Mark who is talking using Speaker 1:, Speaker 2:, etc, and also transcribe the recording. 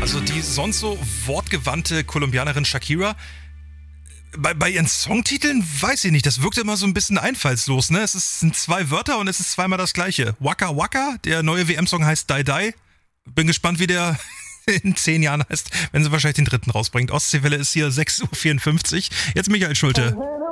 Speaker 1: Also die sonst so wortgewandte Kolumbianerin Shakira, bei ihren Songtiteln weiß ich nicht, das wirkt immer so ein bisschen einfallslos, ne? Sind 2 Wörter und es ist zweimal das gleiche. Waka Waka, der neue WM-Song heißt Die Die. Bin gespannt, wie der in 10 Jahren heißt, wenn sie wahrscheinlich den 3. rausbringt. Ostseewelle ist hier 6.54 Uhr. Jetzt Michael Schulte.